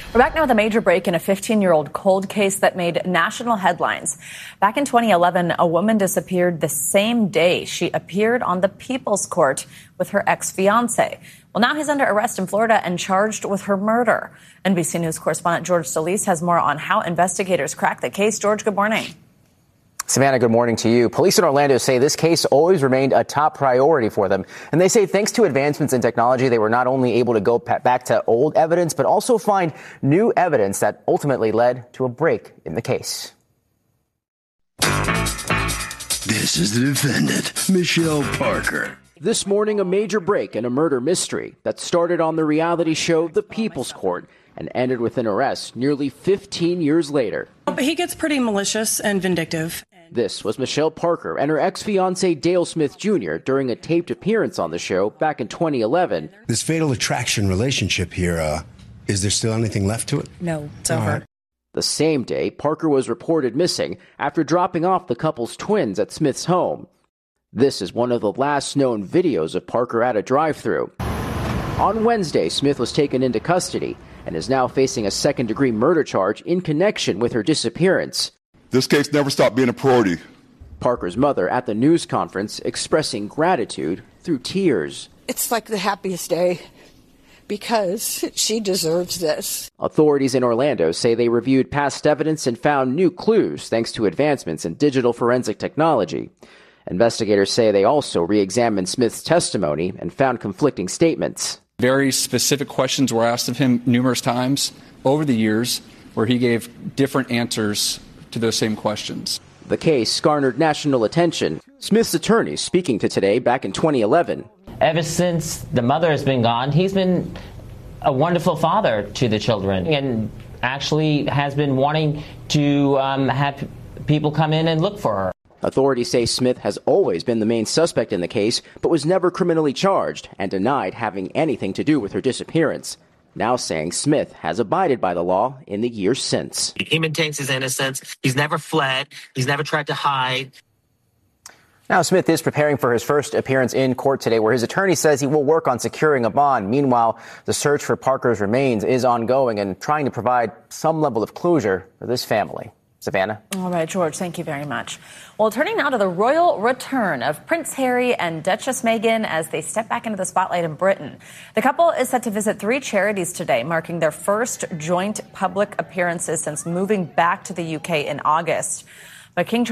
We're back now with a major break in a 15-year-old cold case that made national headlines. Back in 2011, a woman disappeared the same day she appeared on the People's Court with her ex-fiancé. Well, now he's under arrest in Florida and charged with her murder. NBC News correspondent George Solis has more on how investigators cracked the case. George, good morning. Savannah, good morning to you. Police in Orlando say this case always remained a top priority for them. And they say thanks to advancements in technology, they were not only able to go back to old evidence, but also find new evidence that ultimately led to a break in the case. This is the defendant, Michelle Parker. This morning, a major break in a murder mystery that started on the reality show The People's Court and ended with an arrest nearly 15 years later. But he gets pretty malicious and vindictive. This was Michelle Parker and her ex-fiancé Dale Smith Jr. during a taped appearance on the show back in 2011. This fatal attraction relationship here, is there still anything left to it? No, it's over. Right. The same day, Parker was reported missing after dropping off the couple's twins at Smith's home. This is one of the last known videos of Parker at a drive-thru. On Wednesday, Smith was taken into custody and is now facing a second-degree murder charge in connection with her disappearance. This case never stopped being a priority. Parker's mother at the news conference expressing gratitude through tears. It's like the happiest day because she deserves this. Authorities in Orlando say they reviewed past evidence and found new clues thanks to advancements in digital forensic technology. Investigators say they also re-examined Smith's testimony and found conflicting statements. Very specific questions were asked of him numerous times over the years where he gave different answers to those same questions. The case garnered national attention. Smith's attorney speaking to Today back in 2011. Ever since the mother has been gone, he's been a wonderful father to the children and actually has been wanting to have people come in and look for her. Authorities say Smith has always been the main suspect in the case, but was never criminally charged and denied having anything to do with her disappearance. Now saying Smith has abided by the law in the years since. He maintains his innocence. He's never fled. He's never tried to hide. Now, Smith is preparing for his first appearance in court today, where his attorney says he will work on securing a bond. Meanwhile, the search for Parker's remains is ongoing and trying to provide some level of closure for this family. Savannah. All right, George, thank you very much. Well, turning now to the royal return of Prince Harry and Duchess Meghan as they step back into the spotlight in Britain. The couple is set to visit 3 charities today, marking their first joint public appearances since moving back to the UK in August. But King